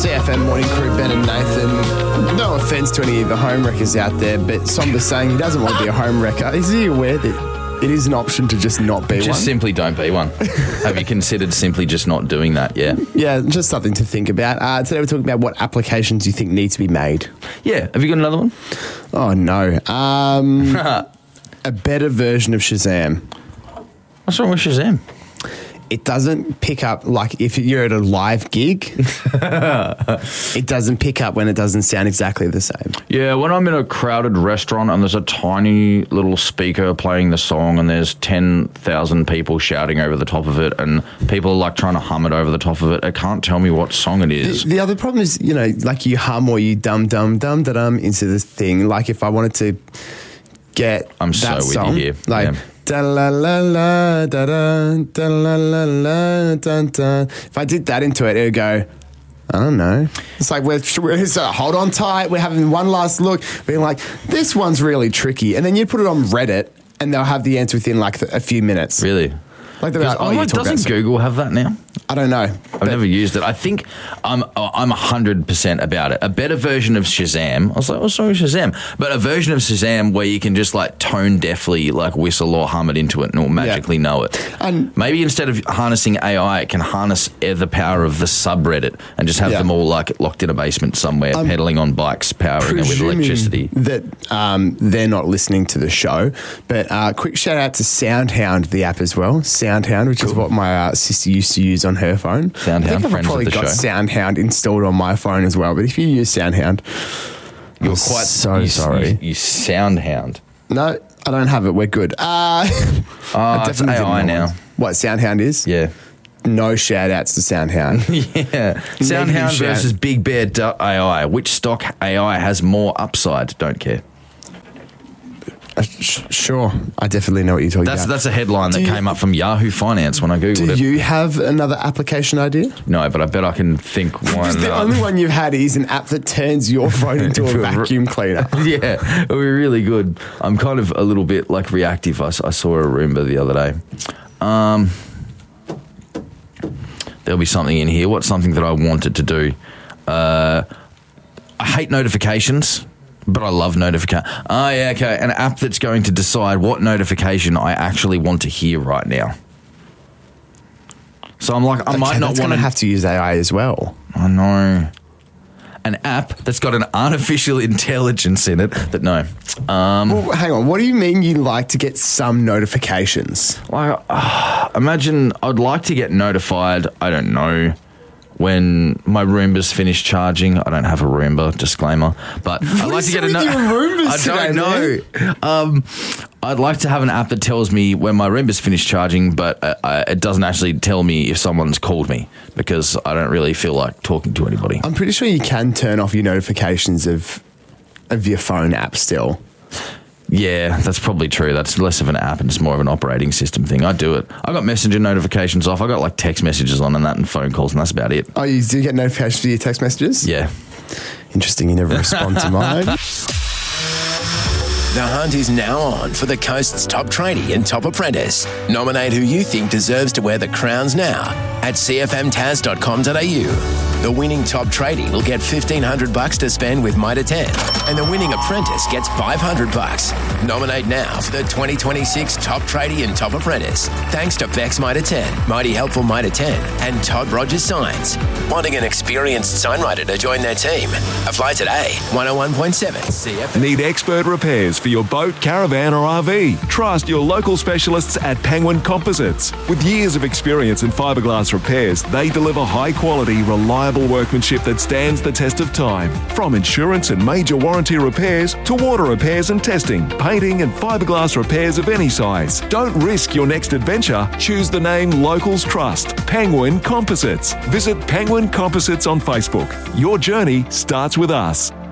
CFM Morning Crew, Ben and Nathan. No offence to any of the home wreckers out there, but Somba's saying he doesn't want to be a home wrecker. Is he aware that it is an option to just not be one? Just simply don't be one. Have you considered simply just not doing that? Yeah. Yeah, just something to think about. Today we're talking about what applications you think need to be made. Yeah. Have you got another one? Oh, no. A better version of Shazam. What's wrong with Shazam? It doesn't pick up, like, if you're at a live gig, it doesn't pick up when it doesn't sound exactly the same. Yeah, when I'm in a crowded restaurant and there's a tiny little speaker playing the song and there's 10,000 people shouting over the top of it and people are, like, trying to hum it over the top of it, it can't tell me what song it is. The other problem is, you know, like you hum or you dum-dum-dum-da-dum into this thing. Like, if I wanted to get I'm that so song, with you here. like... Yeah. Da la la la da da da la la la dun dun. If I did that into it, it would go, I don't know. It's like we're hold on tight. We're having one last look, being like, this one's really tricky, and then you put it on Reddit, and they'll have the answer within like a few minutes. Really? Like they're like, doesn't Google have that now? I don't know. I've never used it. I think I'm 100% about it. A better version of Shazam. I was like, what's wrong with Shazam? But a version of Shazam where you can just like tone deafly like whistle or hum it into it and it'll magically know it. And maybe instead of harnessing AI, it can harness the power of the subreddit and just have them all like locked in a basement somewhere, pedaling on bikes, powering it with electricity. That they're not listening to the show. But quick shout out to Soundhound, the app as well. Soundhound, which is what my sister used to use on her phone. Soundhound, I think I've probably got Soundhound installed on my phone as well. But if you use Soundhound, you're quite so sorry. You Soundhound. No, I don't have it. We're good. It's AI now. What Soundhound is? Yeah. No shout outs to Soundhound. Yeah. Soundhound versus Big Bear AI. Which stock AI has more upside? Don't care. Sure, I definitely know what you're talking about. That's a headline that came up from Yahoo Finance when I Googled it. Do you have another application idea? No, but I bet I can think one. The only one you've had is an app that turns your phone into a vacuum cleaner. Yeah, it would be really good. I'm kind of a little bit like reactive. I saw a Roomba the other day. There'll be something in here. What's something that I wanted to do? I hate notifications. But I love notification. Oh, yeah, okay. An app that's going to decide what notification I actually want to hear right now. So I'm like, I might not want to have to use AI as well. I know. An app that's got an artificial intelligence in it that no. Well, hang on. What do you mean you like to get some notifications? Like, imagine I'd like to get notified, I don't know, when my Roomba's finished charging. I don't have a Roomba, disclaimer, but I'd like to get I don't know. I'd like to have an app that tells me when my Roomba's finished charging, but it doesn't actually tell me if someone's called me because I don't really feel like talking to anybody. I'm pretty sure you can turn off your notifications of your phone app still. Yeah, that's probably true. That's less of an app and it's more of an operating system thing. I do it. I got messenger notifications off. I got like text messages on and that and phone calls and that's about it. Oh, you do get notifications for your text messages? Yeah. Interesting. You never respond to mine. The hunt is now on for the coast's top tradie and top apprentice. Nominate who you think deserves to wear the crowns now at cfmtaz.com.au. The winning top tradie will get $1,500 to spend with Mitre 10, and the winning apprentice gets $500. Nominate now for the 2026 Top Tradie and Top Apprentice. Thanks to Bex Mitre 10, Mighty Helpful Mitre 10, and Todd Rogers Signs. Wanting an experienced signwriter to join their team? Apply today. 101.7 CFM. Need expert repairs for your boat, caravan, or RV? Trust your local specialists at Penguin Composites. With years of experience in fiberglass repairs, they deliver high-quality, reliable workmanship that stands the test of time. From insurance and major warranty repairs to water repairs and testing, painting and fiberglass repairs of any size. Don't risk your next adventure. Choose the name locals trust. Penguin Composites. Visit Penguin Composites on Facebook. Your journey starts with us.